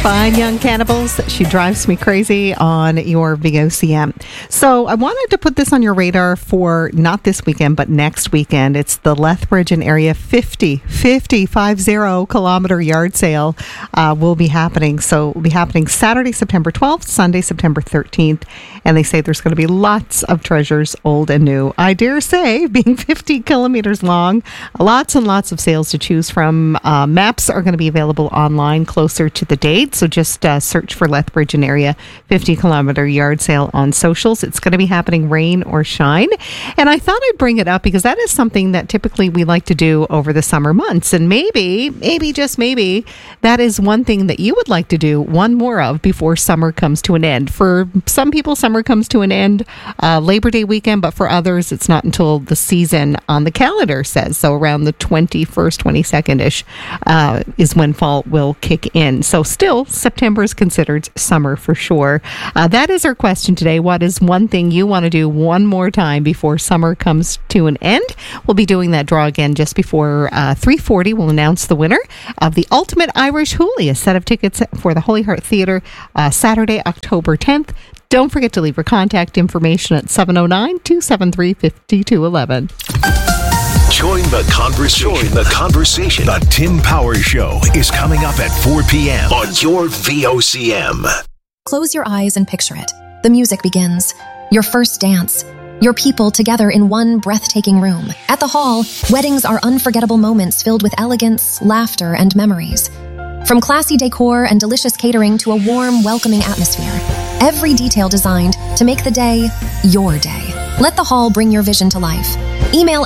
Fine Young Cannibals, She Drives Me Crazy on your VOCM. So I wanted to put this on your radar for not this weekend, but next weekend. It's the Lethbridge and area 50 kilometer yard sale will be happening. So it will be happening Saturday, September 12th, Sunday, September 13th. And they say there's going to be lots of treasures, old and new. I dare say, being 50 kilometers long, lots and lots of sales to choose from. Maps are going to be available online closer to the date. So just search for Lethbridge and area 50 kilometer yard sale on socials. It's going to be happening rain or shine. And I thought I'd bring it up because that is something that typically we like to do over the summer months. And maybe, just maybe, that is one thing that you would like to do one more of before summer comes to an end. For some people, summer comes to an end Labor Day weekend, but for others, it's not until the season on the calendar says. So around the 21st, 22nd-ish is when fall will kick in. So still, September is considered summer for sure. That is our question today. What is one thing you want to do one more time before summer comes to an end? We'll be doing that draw again just before 3:40. We'll announce the winner of the Ultimate Irish Hoolie, a set of tickets for the Holy Heart Theatre, Saturday, October 10th. Don't forget to leave your contact information at 709-273-5211. Join the conversation. The Tim Powers Show is coming up at 4 p.m. on your VOCM. Close your eyes and picture it. The music begins. Your first dance. Your people together in one breathtaking room. At the Hall, weddings are unforgettable moments filled with elegance, laughter, and memories. From classy decor and delicious catering to a warm, welcoming atmosphere. Every detail designed to make the day your day. Let the Hall bring your vision to life. Email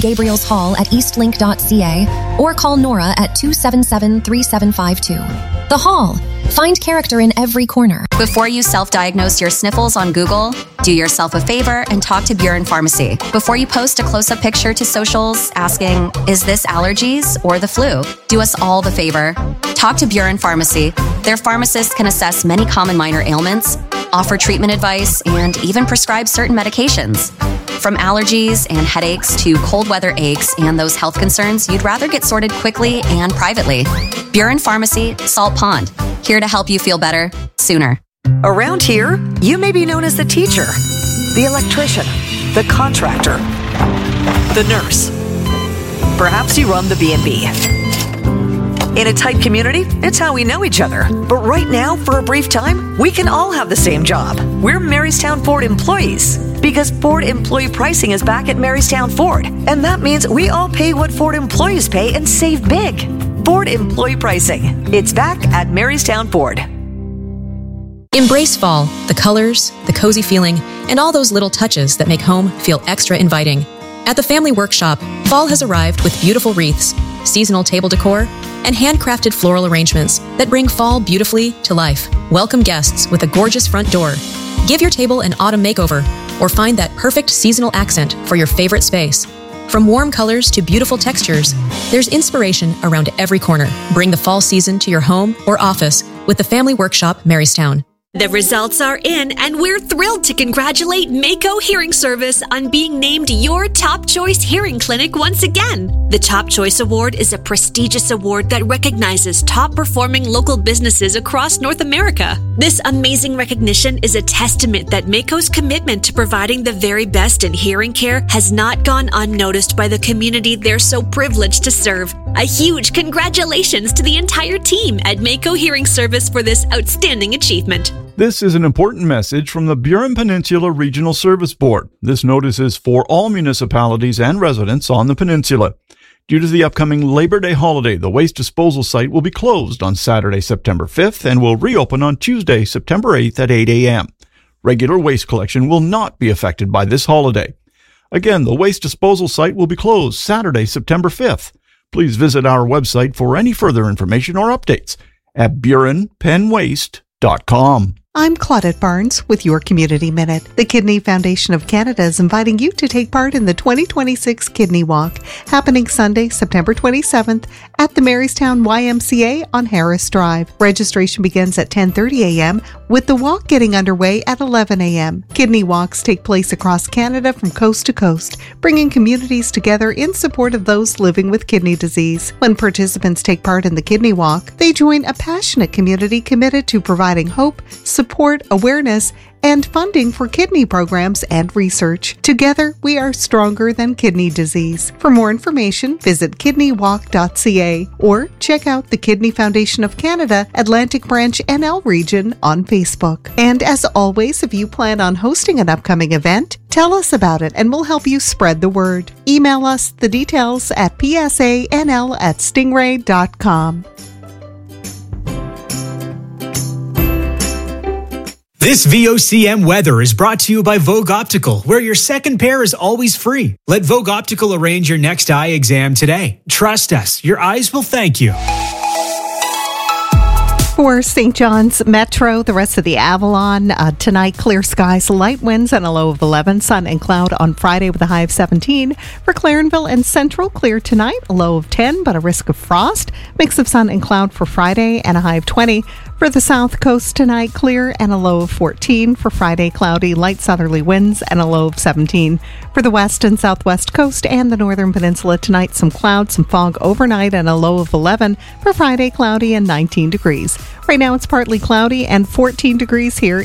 stgabrielshall@eastlink.ca or call Nora at 277-3752. The Hall. Find character in every corner. Before you self-diagnose your sniffles on Google, do yourself a favor and talk to Buren Pharmacy. Before you post a close-up picture to socials asking, is this allergies or the flu? Do us all the favor. Talk to Buren Pharmacy. Their pharmacists can assess many common minor ailments, offer treatment advice, and even prescribe certain medications. From allergies and headaches to cold weather aches and those health concerns you'd rather get sorted quickly and privately. Buren Pharmacy, Salt Pond. Here to help you feel better sooner. Around here, you may be known as the teacher, the electrician, the contractor, the nurse. Perhaps you run the B&B. In a tight community, it's how we know each other. But right now, for a brief time, we can all have the same job. We're Marystown Ford employees. Because Ford employee pricing is back at Marystown Ford. And that means we all pay what Ford employees pay and save big. Ford employee pricing. It's back at Marystown Ford. Embrace fall, the colors, the cozy feeling, and all those little touches that make home feel extra inviting. At the Family Workshop, fall has arrived with beautiful wreaths, seasonal table decor, and handcrafted floral arrangements that bring fall beautifully to life. Welcome guests with a gorgeous front door. Give your table an autumn makeover, or find that perfect seasonal accent for your favorite space. From warm colors to beautiful textures, there's inspiration around every corner. Bring the fall season to your home or office with the Family Workshop Marystown. The results are in, and we're thrilled to congratulate Mako Hearing Service on being named your Top Choice Hearing Clinic once again. The Top Choice Award is a prestigious award that recognizes top-performing local businesses across North America. This amazing recognition is a testament that Mako's commitment to providing the very best in hearing care has not gone unnoticed by the community they're so privileged to serve. A huge congratulations to the entire team at Mako Hearing Service for this outstanding achievement. This is an important message from the Buren Peninsula Regional Service Board. This notice is for all municipalities and residents on the peninsula. Due to the upcoming Labor Day holiday, the waste disposal site will be closed on Saturday, September 5th and will reopen on Tuesday, September 8th at 8 a.m. Regular waste collection will not be affected by this holiday. Again, the waste disposal site will be closed Saturday, September 5th. Please visit our website for any further information or updates at burenpenwaste.com. I'm Claudette Barnes with your Community Minute. The Kidney Foundation of Canada is inviting you to take part in the 2026 Kidney Walk, happening Sunday, September 27th at the Marystown YMCA on Harris Drive. Registration begins at 10:30 a.m., with the walk getting underway at 11 a.m. Kidney walks take place across Canada from coast to coast, bringing communities together in support of those living with kidney disease. When participants take part in the Kidney Walk, they join a passionate community committed to providing hope, support, awareness, and funding for kidney programs and research. Together, we are stronger than kidney disease. For more information, visit kidneywalk.ca or check out the Kidney Foundation of Canada Atlantic Branch NL region on Facebook. And as always, if you plan on hosting an upcoming event, tell us about it and we'll help you spread the word. Email us the details at psanl@stingray.com. This VOCM weather is brought to you by Vogue Optical, where your second pair is always free. Let Vogue Optical arrange your next eye exam today. Trust us, your eyes will thank you. For St. John's Metro, the rest of the Avalon, tonight clear skies, light winds and a low of 11, sun and cloud on Friday with a high of 17. For Clarenville and Central, clear tonight, a low of 10 but a risk of frost. Mix of sun and cloud for Friday and a high of 20. For the South Coast tonight, clear and a low of 14. For Friday, cloudy, light southerly winds and a low of 17. For the West and Southwest Coast and the Northern Peninsula tonight, some clouds, some fog overnight and a low of 11. For Friday, cloudy and 19 degrees. Right now it's partly cloudy and 14 degrees here